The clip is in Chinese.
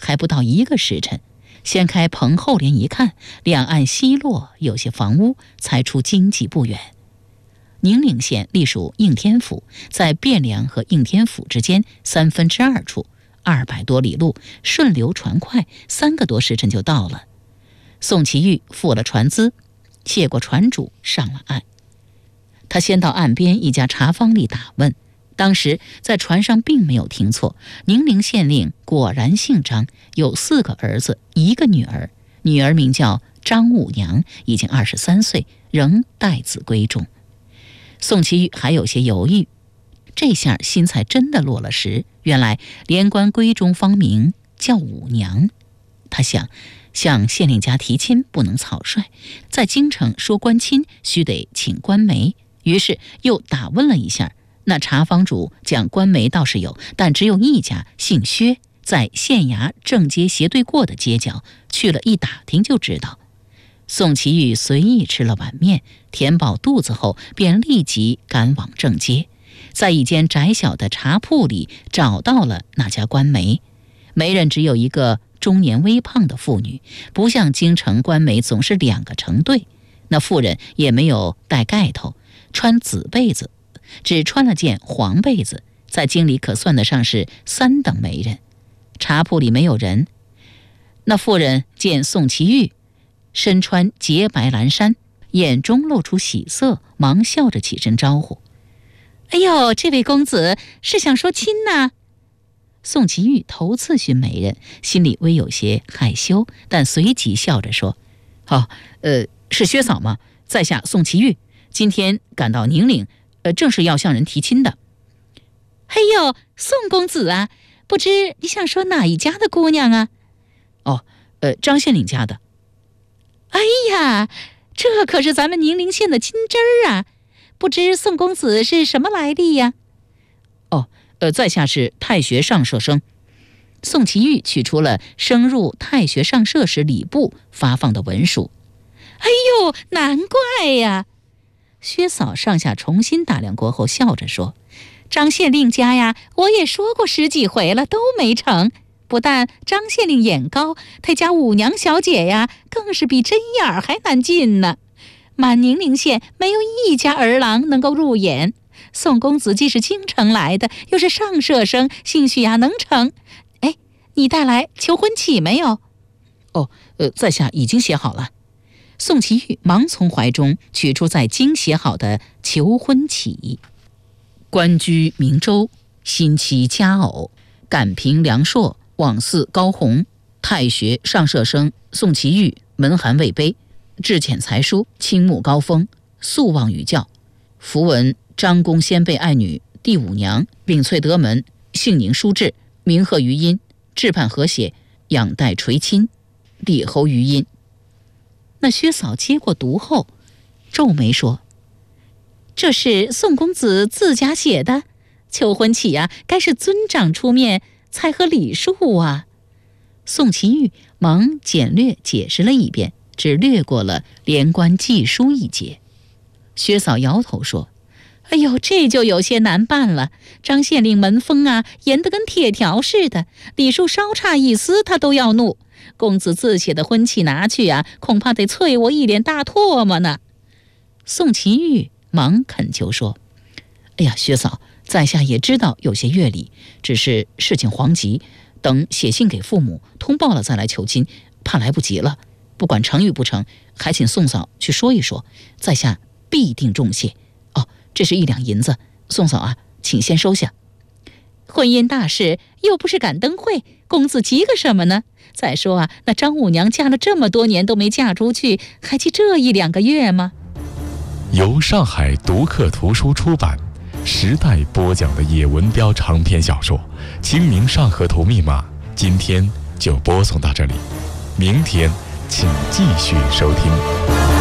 还不到1个时辰，掀开棚后帘一看，两岸西落，有些房屋，才出京畿不远。宁陵县隶属应天府，在汴梁和应天府之间2/3处，200多里路，顺流船快，3个多时辰就到了。宋祁煜付了船资，谢过船主，上了岸。他先到岸边一家茶坊里打问，当时在船上并没有听错，宁陵县令果然姓张，有4个儿子，1个女儿，女儿名叫张五娘，已经23岁，仍待子闺中。宋祁煜还有些犹豫，这下心才真的落了实，原来连官闺中芳名叫五娘。他想，向县令家提亲不能草率，在京城说官亲须得请官媒，于是又打问了一下，那茶坊主讲官媒倒是有，但只有1家，姓薛，在县衙正街斜对过的街角，去了一打听就知道。宋祁煜随意吃了碗面，填饱肚子后，便立即赶往正街，在一间窄小的茶铺里找到了那家官媒。媒人只有一个中年微胖的妇女，不像京城官媒总是2个成对。那妇人也没有戴盖头，穿紫被子，只穿了件黄被子，在京里可算得上是3等媒人。茶铺里没有人。那妇人见宋祁煜身穿洁白蓝衫，眼中露出喜色，忙笑着起身招呼：“哎呦，这位公子是想说亲呐？”宋祁煜头次寻媒人，心里微有些害羞，但随即笑着说：“是薛嫂吗？在下宋祁煜，今天赶到宁陵，正是要向人提亲的。”“嘿呦，宋公子啊，不知你想说哪一家的姑娘啊？”“张县令家的。”“哎呀，这可是咱们宁陵县的金枝儿啊！不知宋公子是什么来历呀？”“在下是太学上舍生。”宋祁煜取出了升入太学上舍时礼部发放的文书。“哎呦，难怪呀！”薛嫂上下重新打量过后，笑着说：“张县令家呀，我也说过10几回了，都没成。不但张县令眼高，他家五娘小姐呀，更是比针眼儿还难进呢。满宁陵县没有1家儿郎能够入眼。宋公子既是京城来的，又是上舍生，兴许呀能成。哎，你带来求婚启没有？”“在下已经写好了。”宋祁煜忙从怀中取出在京写好的求婚启。官居明州，新妻佳偶，感平梁硕，往祀高弘，太学上舍生宋祁煜，门函未卑，至遣才疏，倾慕高峰，素望与教。符文张公先辈爱女第五娘，秉翠德门，姓宁书志，名贺余音，置判和谐，仰待垂亲，帝侯余音。那薛嫂接过读后，皱眉说：“这是宋公子自家写的？求婚启呀，该是尊长出面才合礼数啊。”宋祁煜忙简略解释了一遍，只略过了连官祭书一节。薛嫂摇头说：“哎呦，这就有些难办了。张县令门风啊，严得跟铁条似的，礼数稍差一丝，他都要怒。公子自写的婚契拿去啊，恐怕得啐我一脸大唾沫呢。”宋祁煜忙恳求说：“哎呀，薛嫂，在下也知道有些乐理，只是事情惶急，等写信给父母通报了再来求亲，怕来不及了。不管成与不成，还请宋嫂去说一说，在下必定重谢。这是1两银子，宋嫂啊，请先收下。”“婚姻大事又不是赶灯会，公子急个什么呢？再说啊，那张五娘嫁了这么多年都没嫁出去，还急这1、2个月吗？” 由上海读客图书出版，时代播讲的野文标长篇小说《清明上河图密码》，今天就播送到这里，明天请继续收听。